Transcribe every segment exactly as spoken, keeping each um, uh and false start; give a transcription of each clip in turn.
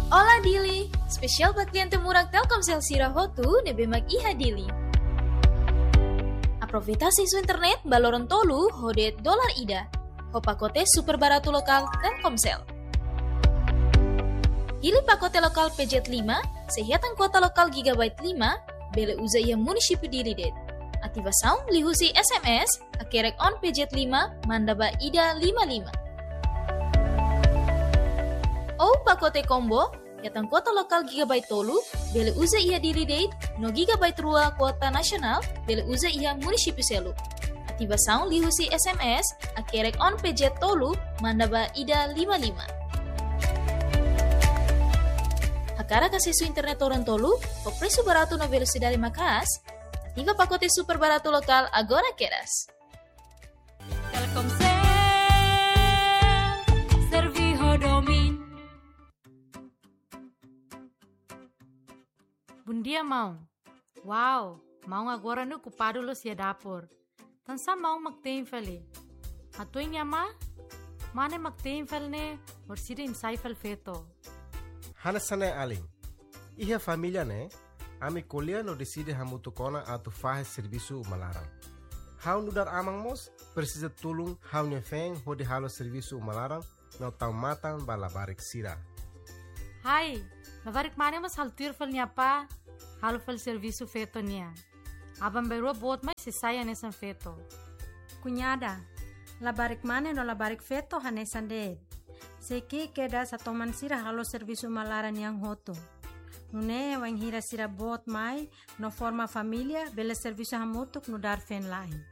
Ola Dili, spesial buat klien temurag Telkomsel Sira Hotu nebe mag iha Dili. Aprovita isu internet baloron tolu hodet dolar ida. Hopakote super baratu lokal Telkomsel. Pilih pakote lokal P J lima, sehatan kuota lokal gigabyte lima, bele uza ia munisipi diri det. Aktiva sound lihusi S M S, akerek on P J lima, mandaba ida lima lima. Oh pakote combo, yatan kuota lokal gigabyte tolu, bele uza ia diri det, no gigabyte rua kuota nasional, bele uza ia munisipi selu. Aktiva sound lihusi S M S, akerek on P J tolu, mandaba ida lima lima. Hakara kasih su internet orang tolu, po presu barato no velocidade makas, aktiva pakote super barato lokal agora queras. Telkomsel, Serviho Domin. Bundia mau. Wow, mau agora no culpado lo sia dapur. Tansa mau magtein feli. Atoy niya ma? Mane magtein fel ne, orsida insai fel feto. Hanasane aling. Iha família ne, ami kolia no decide hamutu kona atu fahe serviço malarang. Hau nudar amang mos, precisa tulung hau nefeng hodi halo serviço malarang no tau matang balabarik sira. Hai, labarik mane mas haltir fel niya pa, halo fel serviço feto niya. Abang berua bot mai se saya nesan feto. Cunhada, labarik mane no labarik feto hanesan de. Seki keda sa toman sira halo serviço malaran yang hoto. Nune wang hira sira bot mai no forma família bele serviço hamutuk no dar fen lain.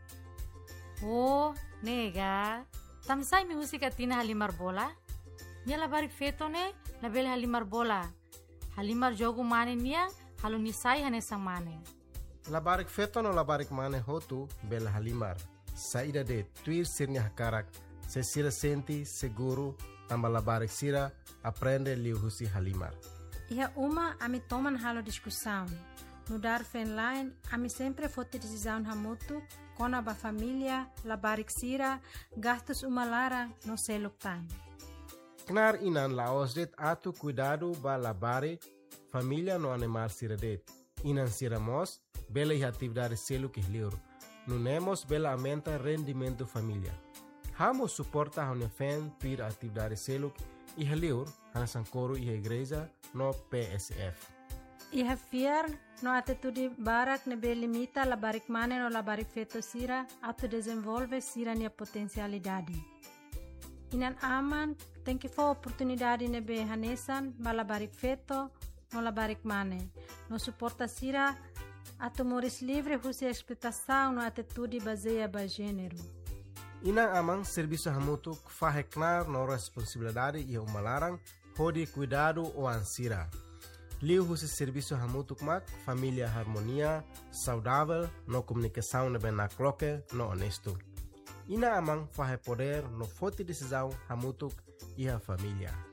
Oh, nega. Tamsai mi musika tina halimar bola? Nia labarik feto ne, labele halimar bola. Halimar jogo mane nia, halo nisai hanesang mane. Labarik feto no labarik mane hotu bela halimar. Saida de tuir sirnya hakarak, se sira senti seguro tamba labarik sira aprende liuhusi halimar. Iha uma ami toman halo discussão. No dar fen line, ami sempre fote decisão hamutu, kona ba família, labarik sira, gastos umalara no seluk time. Knar inan laos det atu cuidado ba labare família no animal sira det. Inan sira mos, bela iha atividade seluk ihliur. Nunemos bela aumenta rendimento família. Hamo suporta hone fen pir atividade seluk ihliur, hanasan coro iha igreja no P S F. Iha fiar no atitude barak nebe limita labarik mane no labarik feto sira atu desenvolve sira nia potencialidade. Inan aman tem que for oportunidade nebe hanesan ba labarik feto no labarik mane. No suporta sira atu moris livre husi explotação no atitude baseia ba gênero. Ina amang serviço hamutuk faheknar no responsabilidade e umalarang hodi cuidado o ansira. Liu husi serviço hamutuk mak família harmonia, saudável, no comunicação nebe na cloque, no honesto. Ina amang fahe poder no forte decisão hamutuk e a família.